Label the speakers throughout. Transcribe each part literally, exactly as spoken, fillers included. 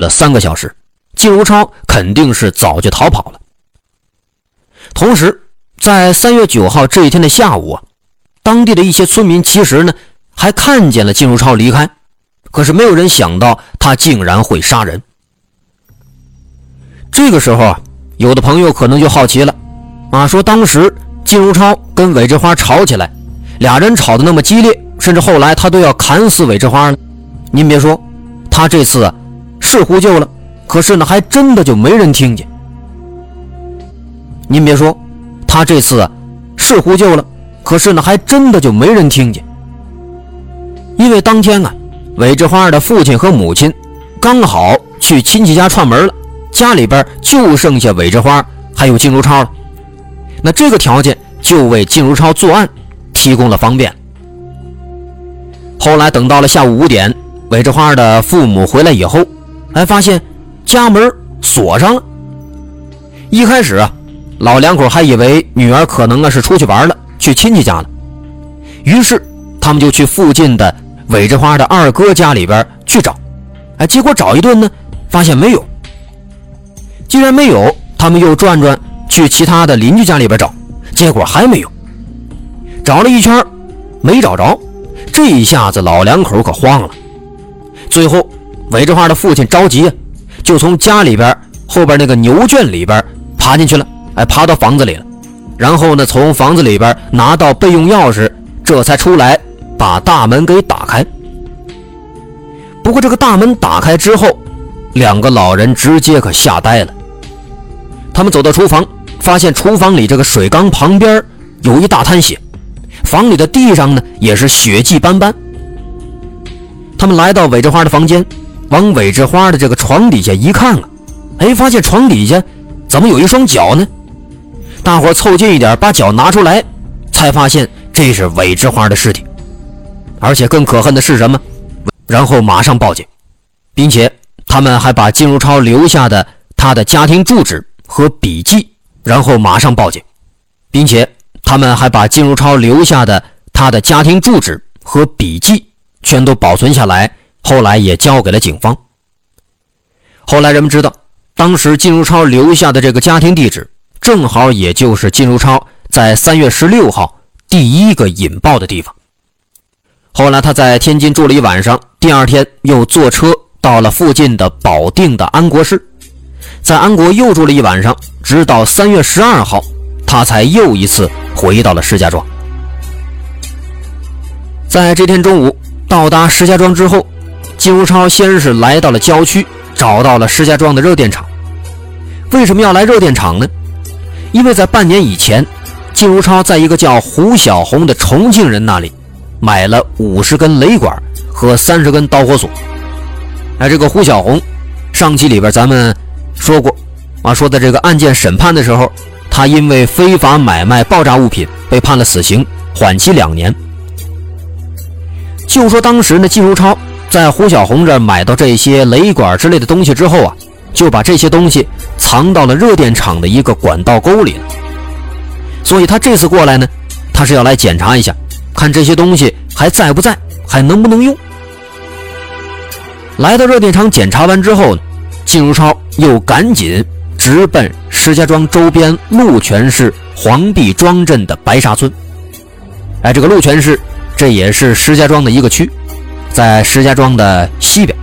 Speaker 1: 的三个小时，靳如超肯定是早就逃跑了。同时在三月九号这一天的下午啊，当地的一些村民其实呢还看见了靳如超离开，可是没有人想到他竟然会杀人。这个时候啊，有的朋友可能就好奇了啊，说当时靳如超跟韦志花吵起来，俩人吵得那么激烈，甚至后来他都要砍死韦志花了。您别说，他这次啊是呼救了，可是呢还真的就没人听见。您别说，他这次啊是呼救了，可是呢还真的就没人听见。因为当天啊，韦志花的父亲和母亲刚好去亲戚家串门了，家里边就剩下韦志花还有靳如超了。那这个条件就为靳如超作案提供了方便。后来等到了下午五点，韦志花的父母回来以后，还发现家门锁上了。一开始啊，老两口还以为女儿可能啊是出去玩了，去亲戚家了，于是他们就去附近的韦志花的二哥家里边去找，哎，结果找一顿呢，发现没有。既然没有，他们又转转去其他的邻居家里边找，结果还没有。找了一圈没找着，这一下子老两口可慌了。最后韦志花的父亲着急啊，就从家里边后边那个牛圈里边爬进去了，哎，爬到房子里了，然后呢从房子里边拿到备用钥匙，这才出来把大门给打开。不过这个大门打开之后，两个老人直接可吓呆了。他们走到厨房，发现厨房里这个水缸旁边有一大滩血，房里的地上呢也是血迹斑斑。他们来到韦志花的房间，往韦志花的这个床底下一看啊，哎，发现床底下怎么有一双脚呢？大伙凑近一点把脚拿出来，才发现这是韦志花的尸体。而且更可恨的是什么？然后马上报警，并且他们还把靳如超留下的他的家庭住址和笔记，然后马上报警，并且他们还把靳如超留下的他的家庭住址和笔记全都保存下来，后来也交给了警方。后来人们知道，当时靳如超留下的这个家庭地址正好也就是靳如超在三月十六号第一个引爆的地方。后来他在天津住了一晚上，第二天又坐车到了附近的保定的安国市，在安国又住了一晚上，直到三月十二号他才又一次回到了石家庄。在这天中午到达石家庄之后，靳如超先是来到了郊区，找到了石家庄的热电厂。为什么要来热电厂呢？因为在半年以前，靳如超在一个叫胡小红的重庆人那里买了五十根雷管和三十根导火索。哎，这个胡小红上期里边咱们说过啊，说的这个案件审判的时候，他因为非法买卖爆炸物品被判了死刑，缓期两年。就说当时呢，靳如超在胡小红这儿买到这些雷管之类的东西之后啊，就把这些东西藏到了热电厂的一个管道沟里了。所以他这次过来呢，他是要来检查一下，看这些东西还在不在，还能不能用。来到热电厂检查完之后呢，靳如超又赶紧直奔石家庄周边鹿泉市黄壁庄镇的白沙村。哎，这个鹿泉市这也是石家庄的一个区，在石家庄的西边。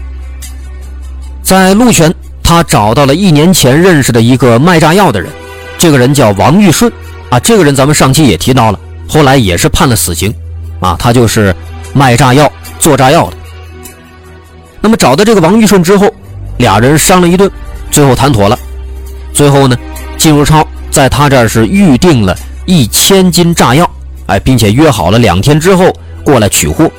Speaker 1: 在鹿泉，他找到了一年前认识的一个卖炸药的人，这个人叫王玉顺啊，这个人咱们上期也提到了，后来也是判了死刑啊，他就是卖炸药做炸药的。那么找到这个王玉顺之后，俩人商量一顿，最后谈妥了。最后呢，靳如超在他这儿是预定了一千斤炸药，哎，并且约好了两天之后过来取货。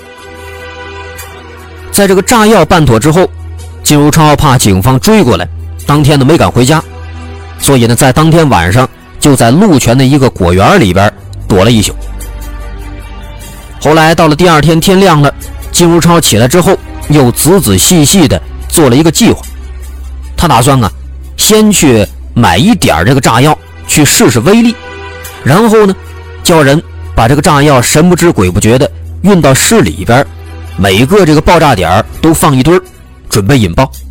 Speaker 1: 在这个炸药办妥之后，靳如超怕警方追过来，当天呢没敢回家，所以呢在当天晚上就在鹿泉的一个果园里边躲了一宿。后来到了第二天天亮了，靳如超起来之后又仔仔细细的做了一个计划。他打算啊先去买一点这个炸药去试试威力，然后呢叫人把这个炸药神不知鬼不觉的运到市里边，每个这个爆炸点都放一堆，准备引爆。